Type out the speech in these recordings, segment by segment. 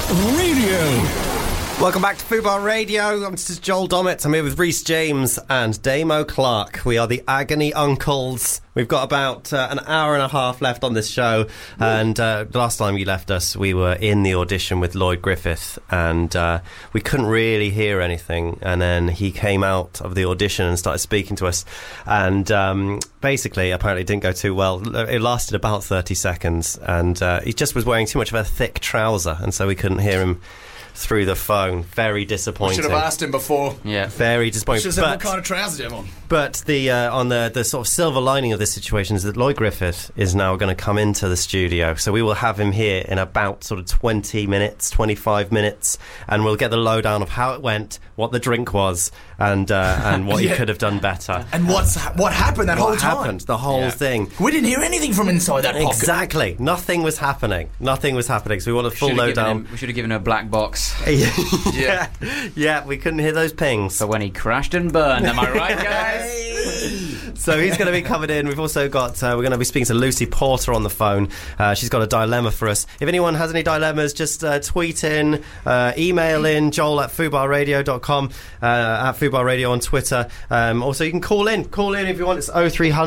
Radio. Welcome back to Fubar Radio. This is Joel Dommett. I'm here with Rhys James and Damo Clark. We are the Agony Uncles. We've got about an hour and a half left on this show. And the last time you left us, we were in the audition with Lloyd Griffith. And we couldn't really hear anything. And then he came out of the audition and started speaking to us. And basically, apparently it didn't go too well. It lasted about 30 seconds. And he just was wearing too much of a thick trouser. And so we couldn't hear him through the phone. Very disappointing. I should have asked him before. Yeah. Very disappointing. Should have said, what kind of trousers do you have on? But on the sort of silver lining of this situation is that Lloyd Griffith is now going to come into the studio. So we will have him here in about sort of 20 minutes, 25 minutes, and we'll get the lowdown of how it went, what the drink was, and what he could have done better. And what happened that whole time? What happened, the whole thing. We didn't hear anything from inside that pocket. Exactly. Nothing was happening. So we want a full lowdown. We should have given him a black box. Yeah, we couldn't hear those pings. For when he crashed and burned, am I right, guys? So he's going to be coming in. We've also got, we're going to be speaking to Lucy Porter on the phone. She's got a dilemma for us. If anyone has any dilemmas, just tweet in, email in, joel@fubarradio.com, at Fubar Radio on Twitter. Also, you can call in if you want. It's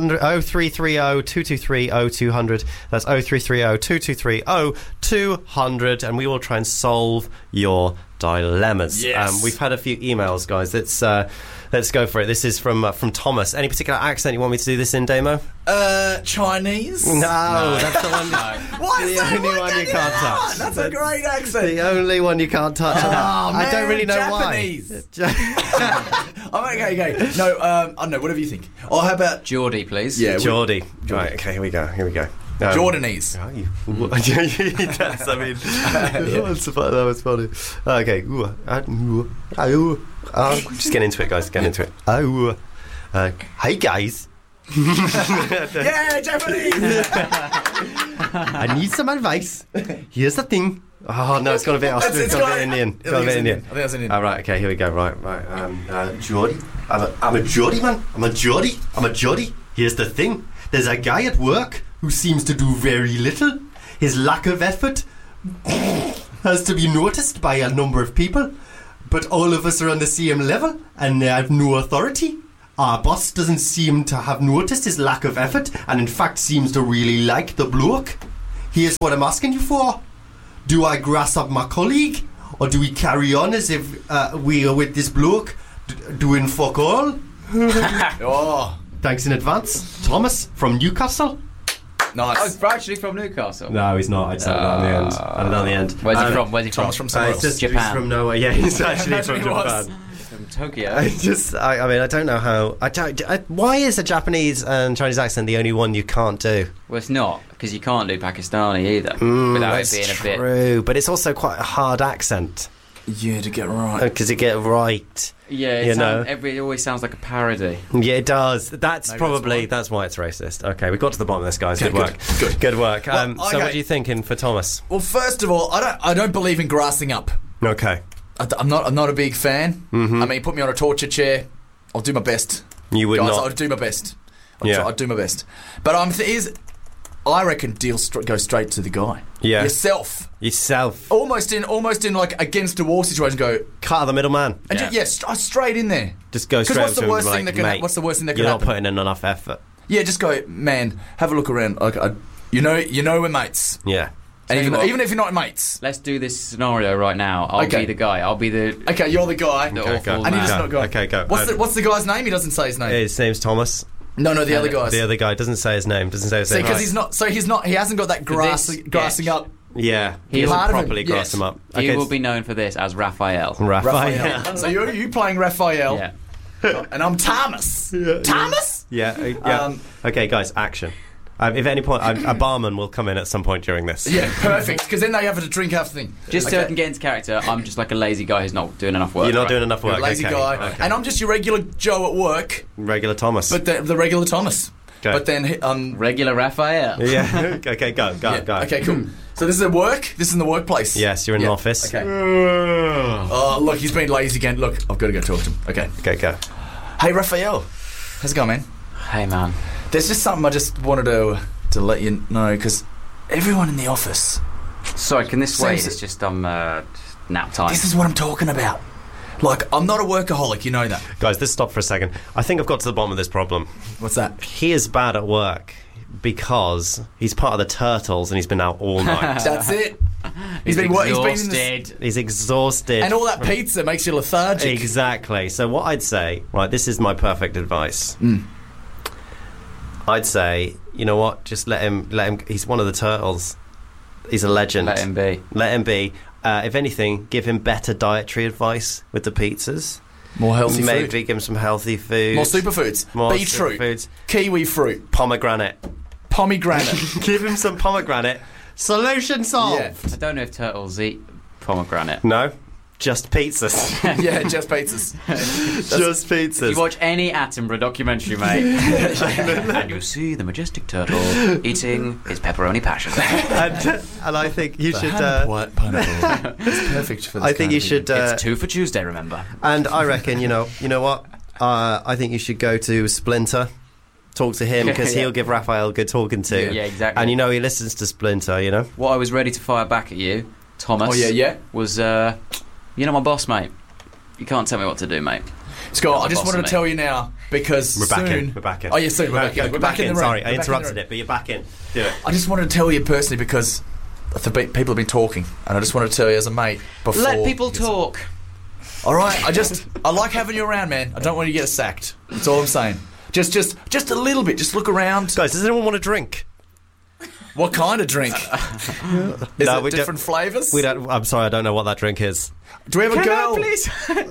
0330-223-0200. That's 0330-223-0200, and we will try and solve your dilemmas. Yes. We've had a few emails, guys. Let's go for it. This is from Thomas. Any particular accent you want me to do this in, Damo? Chinese? No, that's the one. What? The only one you can't touch. That's a great accent. The only one you can't touch. I don't really know Japanese. why. Okay. No, I don't know. Whatever you think. Or how about Geordie, please? Yeah, Geordie. Right. Okay. Here we go. Jordanese. That's, I mean, that was funny. Okay. Just get into it, guys. Get into it. Hey, guys. Yeah, Japanese. I need some advice. Here's the thing. Oh no, it's got a bit Australian. It's got a bit Indian. I think that's Indian. All right, okay, here we go. Right. Geordie. I'm a Geordie, man. I'm a Geordie. Here's the thing. There's a guy at work who seems to do very little. His lack of effort has to be noticed by a number of people, but all of us are on the same level and have no authority. Our boss doesn't seem to have noticed his lack of effort and in fact seems to really like the bloke. Here's what I'm asking you for. Do I grass up my colleague, or do we carry on as if we are with this bloke doing fuck all? Oh, thanks in advance. Thomas from Newcastle. Nice. Oh, actually from Newcastle. No, he's not. I said it on the end. Where's he from? Where's he from? Thomas from somewhere else. Japan. He's from nowhere. Yeah, he's actually from Japan. From Tokyo. I mean, I don't know how. Why is a Japanese and Chinese accent the only one you can't do? Well, it's not, because you can't do Pakistani either without it being a bit. True, but it's also quite a hard accent. Yeah, to get right. Because you get right. Yeah, it always sounds like a parody. Yeah, it does. That's why it's racist. Okay, we got to the bottom of this, guys. Good work. Good work. Well, So, what are you thinking for Thomas? Well, first of all, I don't believe in grassing up. Okay. I'm not a big fan. Mm-hmm. I mean, put me on a torture chair. I'll do my best. You would guys, not. I'll do my best. I'll do my best. But I reckon go straight to the guy. Yeah. Yourself. Almost in like against a wall situation. Go cut out the middleman. And straight in there. Just go straight. What's the worst thing that can happen? You're not putting in enough effort. Yeah, just go, man. Have a look around. You know we're mates. Yeah. And even if you're not mates. Let's do this scenario right now. I'll be the guy. I'll be the... Okay, you're the guy. Go. And you're just not go. Okay, go. What's the guy's name? He doesn't say his name. His name's Thomas. No, the other guy. The other guy doesn't say his name. Doesn't say his name. Because he's not. He hasn't got that grassing up. Yeah, he doesn't properly grass him up. He will be known for this as Raphael. Raphael. So you playing Raphael. Yeah. And I'm Thomas. Thomas? Yeah. Okay, guys, action. If at any point, a barman will come in at some point during this. Yeah, perfect. Because then they have to drink after the thing. Just so I can get into character, I'm just like a lazy guy who's not doing enough work. You're not doing enough work. You're a lazy guy. Okay. And I'm just your regular Joe at work. Regular Thomas. But the regular Thomas. Okay. But then... regular Raphael. Yeah. Okay, go. Okay, cool. So this is at work? This is in the workplace? Yes, you're in an office. Okay. Oh, look, he's been lazy again. Look, I've got to go talk to him. Okay. Okay, go. Hey, Raphael. How's it going, man? Hey, man. There's just something I just wanted to let you know, because everyone in the office Sorry, can this wait? Seems- It's just nap time. This is what I'm talking about. Like, I'm not a workaholic, you know that. Guys, let's stop for a second. I think I've got to the bottom of this problem. What's that? He is bad at work because he's part of the Turtles and he's been out all night. That's it. He's He's been exhausted. in this, He's exhausted. and all that pizza makes you lethargic. Exactly. So what I'd say, right, this is my perfect advice. Mm. I'd say, you know what? Just let him. He's one of the Turtles. He's a legend. Let him be. Let him be. If anything, give him better dietary advice with the pizzas. More healthy Maybe food. give him some healthy food. More superfoods. More Beetroot. superfoods. Kiwi fruit. Pomegranate. Pomegranate. Give him some pomegranate. Solution solved. Yeah. I don't know if turtles eat pomegranate. No, just pizzas. Yeah, just pizzas. Just If pizzas. you watch any Attenborough documentary, mate, and you see the majestic turtle eating his pepperoni passion. and I think you should. White pineapple. It's perfect for this I think you should. It's 2 for Tuesday, remember? And I reckon, you know what? I think you should go to Splinter, talk to him, because Yeah. he'll give Raphael a good talking to. Yeah, exactly. And you know he listens to Splinter, you know? What I was ready to fire back at you, Thomas, Oh, yeah. was, you know my boss, mate. You can't tell me what to do, mate. Scott, I Not just the boss wanted of to me. tell you now, because We're back soon... in. We're back in. Oh, yeah, soon. We're back in. We're back in the room. Sorry, We're I back in the interrupted room. it, but you're back in. Do it. I just wanted to tell you personally because people have been talking, and I just wanted to tell you as a mate before... Let people talk. All right, I like having you around, man. I don't want you to get sacked. That's all I'm saying. Just a little bit. Just look around. Guys, does anyone want a drink? What kind of drink? Is No, it we don't- different flavours? We don't. I'm sorry, I don't know what that drink is. Do we have a girl? please may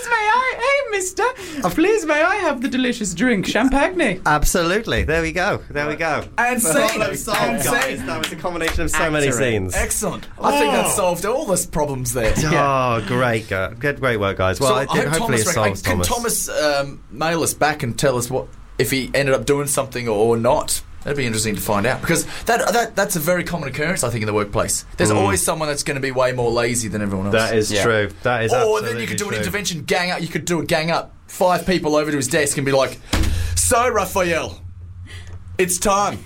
I, hey mister, please may I have the delicious drink, champagne? Absolutely. There we go. There we go. And scene. And scene. That was a combination of so many Actoring. scenes. Excellent. I think that solved all the problems there. Oh, great, great work, guys. Well, So I think hopefully it solves Can Thomas. Thomas mail us back and tell us what if he ended up doing something or not? That'd be interesting to find out because that's a very common occurrence, I think, in the workplace. There's always someone that's going to be way more lazy than everyone else. That is Yeah. true. That is Or absolutely then you could do an true. intervention gang up. You could do a gang up. 5 people over to his desk and be like, "So, Raphael, it's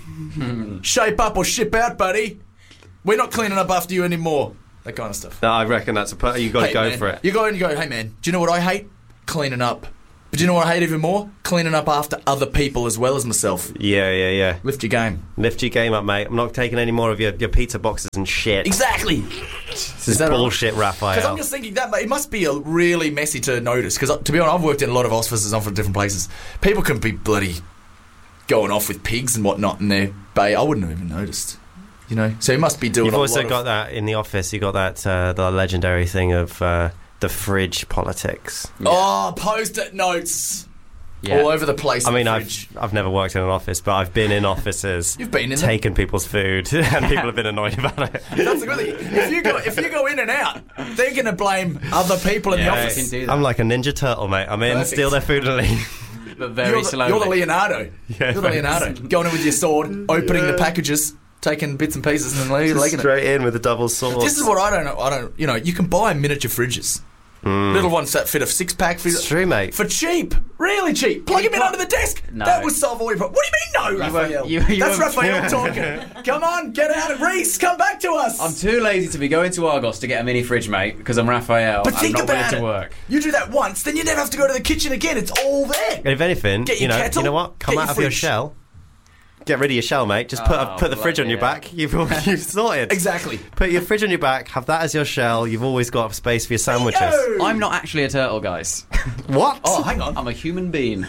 time. Shape up or ship out, buddy. We're not cleaning up after you anymore." That kind of stuff. No, I reckon that's you got to Hey, go man, for it. You go and you go, "Hey, man, do you know what I hate? Cleaning up. But do you know what I hate even more? Cleaning up after other people as well as myself. Yeah. Lift your game." Lift your game up, mate. I'm not taking any more of your pizza boxes and shit. Exactly. This is that all bullshit, Because I'm Raphael. just thinking that it must be really messy to notice. Because to be honest, I've worked in a lot of offices from different places. People can be bloody going off with pigs and whatnot in their bay. I wouldn't have even noticed. You know, so he must be doing. You've a also lot got of, that in the office. You got that the legendary thing of the fridge politics. post-it notes Yeah. all over the place. I in mean, the fridge. I've never worked in an office, but I've been in offices. You've been in them. taken people's food, and people have been annoyed about it. That's a good thing. If you go in and out, they're going to blame other people in the Yeah, office. you can do that. I'm like a Ninja Turtle, mate. I'm in, Perfect. steal their food and leave. But very You're slowly. the Leonardo. Yeah, You're the Leonardo. Going in with your sword, opening the packages, taking bits and pieces and legging it. Straight in with a double sword. This is what I don't know. You know, you can buy miniature fridges. Little ones that fit a 6-pack It's true, mate. for cheap, really cheap. Plug him in under the desk. No. That would solve all your problems. What do you mean, no, Raphael? you That's won't- Raphael talking. Come on, get out of Reese. Come back to us. I'm too lazy to be going to Argos to get a mini fridge, mate, because I'm Raphael. but I'm think not about ready it. to work. You do that once, then you never have to go to the kitchen again. It's all there. And if anything, Get your kettle, you know what? Come get out your of your fridge. shell. Get rid of your shell, mate. Just put the fridge on your bloody back. You've sorted. Exactly. Put your fridge on your back. Have that as your shell. You've always got space for your sandwiches. Yo. I'm not actually a turtle, guys. What? Oh, hang on. I'm a human being.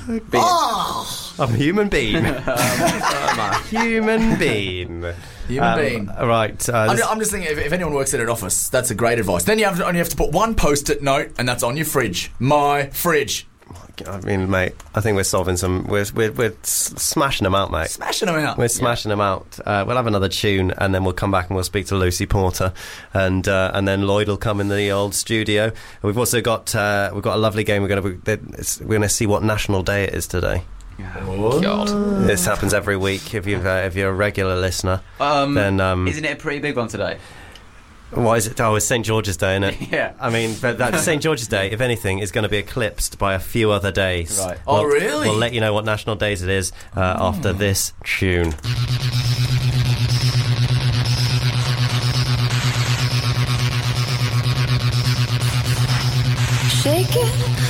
Oh, I'm a human being. I'm a human being. human being. Right. I'm just thinking, if anyone works in an office, that's a great advice. Then you only have to put one post-it note, and that's on your fridge. My fridge. I mean, mate, I think we're solving some. We're smashing them out, mate. Smashing them out. We're smashing them out. We'll have another tune, and then we'll come back and we'll speak to Lucy Porter, and then Lloyd will come in the old studio. We've also got a lovely game. We're going to see what National Day it is today. God. This happens every week. If you're a regular listener, then Isn't it a pretty big one today? why is it? Oh, it's St George's Day, isn't it? Yeah. I mean, but that St George's Day, if anything, is going to be eclipsed by a few other days. Right. Oh, really? We'll let you know what National Days it is after this tune. Shake it.